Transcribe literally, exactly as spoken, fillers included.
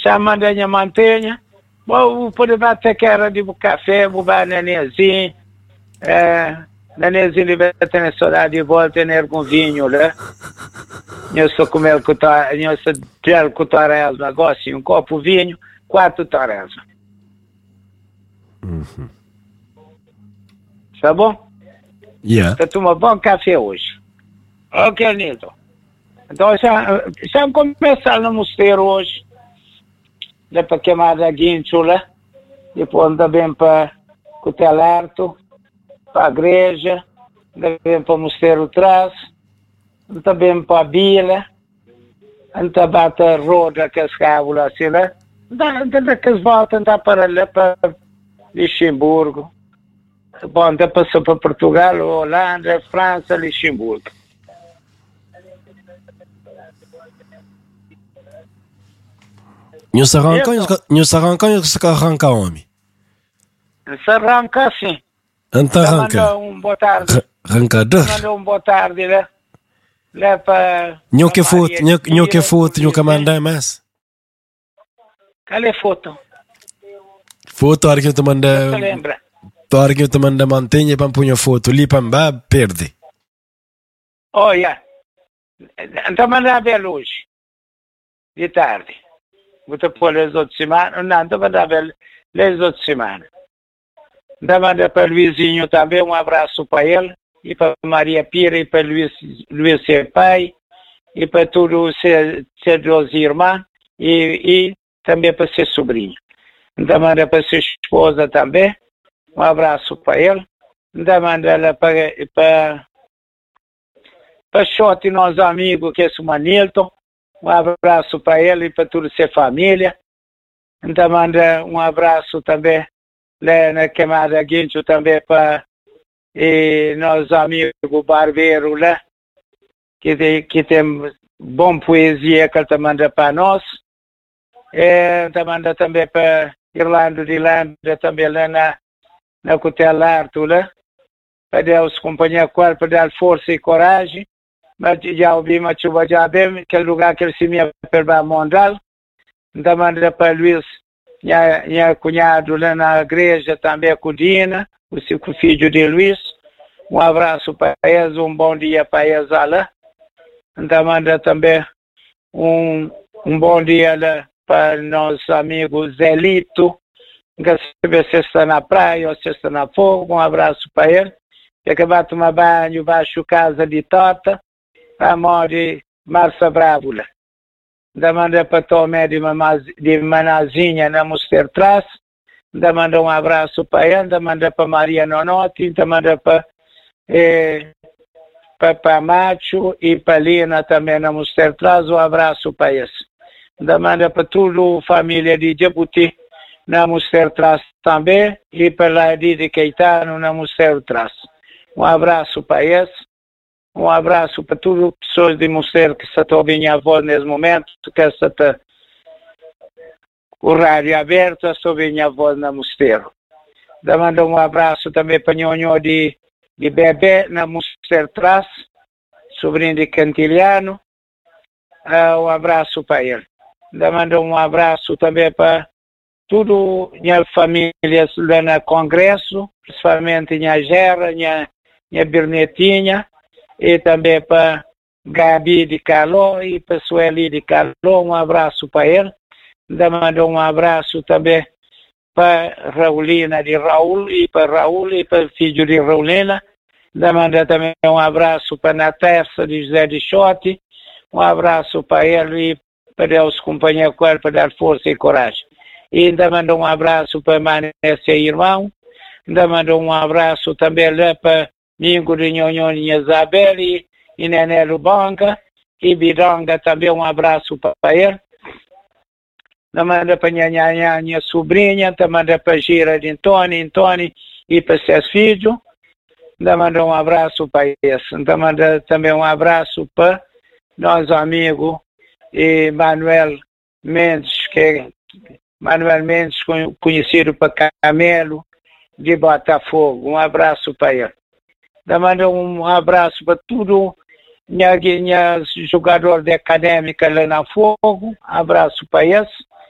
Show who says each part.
Speaker 1: chamando a minha mantenha. Bom, por bater que era de café, vou dar nenezinho. É, nenezinho de ter saudade de volta e ter com vinho, né? Eu sou com ele, eu sou ter com torresmo, negócio, um copo de vinho, quatro torresmo.
Speaker 2: Uhum.
Speaker 1: Tá bom?
Speaker 2: Yeah.
Speaker 1: Então, toma bom café hoje. Ok, Nilton. Então, já, já começar no mosteiro hoje. Dá para queimar a guinchula. Depois também para o telarto, para a igreja, também para o mosteiro atrás, também para a bila, então bate a roda que as cábulas, assim, né? Então, que as voltam para lá, para Luxemburgo. Bom, da passou para Portugal, Holanda, França, Luxemburgo.
Speaker 2: Não se arranca, não se arranca, não se arranca homem.
Speaker 1: Se arranca sim.
Speaker 2: Então arranca.
Speaker 1: Mandou um boa tarde.
Speaker 2: Arrancador.
Speaker 1: Mandou um boa tarde, né? Lá para...
Speaker 2: Não que foto, não que foto, não que mandar mais.
Speaker 1: Qual é foto?
Speaker 2: Foto, a hora que eu te manda...
Speaker 1: Não lembra?
Speaker 2: A hora que eu te manda mantenha para pôr foto ali para me perde.
Speaker 1: Oh, yeah. Então mandar ver hoje. De tarde. Vou te pôr as outras semanas. Não, então mandar ver as outras semanas. Então mandar para o Luizinho também um abraço para ele. E para Maria Pira e para Luiz, Luiz ser pai. E para tudo ser, ser dois irmãos. E, e também para ser sobrinho. Então manda para sua esposa também. Um abraço para ele. Então manda ela para... para para Xote, nosso amigo, que é o Manilton, um abraço para ele e para toda a sua família. Então manda um abraço também lá na Queimada Guincho também para e nosso amigo Barbeiro lá, que tem, que tem bom poesia que ele manda para nós. E então manda também para Irlanda de Irlanda, também lá na, na Cotelarto lá, para Deus acompanhar com ele, para dar força e coragem. Mas já ouvi, mas eu já bem, que lugar que ele se me perba mundial. Então manda para Luiz, minha, minha cunhado lá na igreja também, com Dina, o seu filho de Luiz. Um abraço para eles, um bom dia para eles lá. Então manda também um, um bom dia lá para nosso amigo Zelito, que se está na praia ou se está na fogo. Um abraço para ele. Que acabar de tomar banho, baixo casa de Tota. A Mori Marcia Bravula. Da manda para Tomé de, de Manazinha na Mosteiro Tras. Da manda um abraço para ela. Da manda para Maria Nonotti. Da manda para eh, para Macho e para Lina também na Mosteiro Tras. Um abraço para eles. Da manda para toda a família de Jabuti na Mosteiro Tras também. E para a de Caetano na Mosteiro Tras. Um abraço para eles. Um abraço para todas as pessoas de Mosteiro que estão ouvindo a voz nesse momento, que está o rádio aberto, estou ouvindo a voz na Mosteiro. Da mando um abraço também para Nhonho de, de Bebê, na Mosteiro Tras, sobrinho de Cantiliano. Uh, um abraço para ele. Da mando um abraço também para toda a minha família lá no Congresso, principalmente minha Gera, minha, minha Bernetinha. E também para Gabi de Caló e para Sueli de Caló, um abraço para ele. Ainda mando um abraço também para Raulina de Raul e para Raul e para o filho de Raulina. Ainda mando também um abraço para Natessa de José de Xote. Um abraço para ele e para Deus acompanhar com ele para dar força e coragem. E ainda mando um abraço para Manessa e irmão. Ainda mando um abraço também lá para Mingo de Nhonhon e Isabel e, e Nené Lubanca e Bidonga também um abraço para ele. Da manda para minha, minha, minha sobrinha, da manda para Gira de Antônio, Antônio e para seus filhos. Da manda um abraço para isso. Da manda também um abraço para nosso amigo e Manuel Mendes, que é Manuel Mendes, conhecido para Camelo de Botafogo. Um abraço para ele. Da manda um abraço para tudo, minha, minha jogador de acadêmica lá na Fogo, abraço para eles.